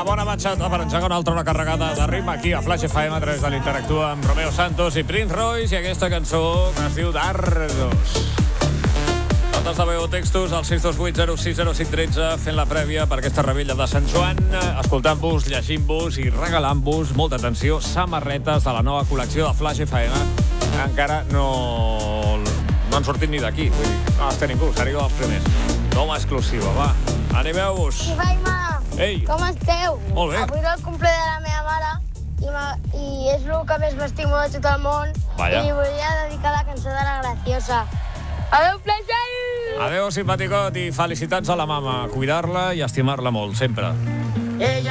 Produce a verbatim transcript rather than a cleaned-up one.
bona batxata per engegar una altra hora carregada de ritme aquí a Flash F M a través de l'Interactua amb Romeo Santos i Prince Royce i aquesta cançó que es diu Dardos. Notes de veu o textos al sis dos vuit zero sis zero cinc un tres fent la prèvia per aquesta rebella de Sant Joan, escoltant-vos, llegint-vos i regalant-vos, molta atenció, samarretes de la nova col·lecció de Flash F M. Encara no, no han sortit ni d'aquí, vull dir, no les té ningú, seríeu els primers. Nova exclusiva, va, animeu-vos. I Faima, Ei. Com esteu? Molt bé. Avui és el cumple de la meva mare i, ma... i és el que més m'estimo de tot el món. Vaya. I li volia dedicar la cançó de la Graciosa. Adéu, plaer! Adéu, simpaticot, i felicitats a la mama. Cuidar-la i estimar-la molt, sempre. Ella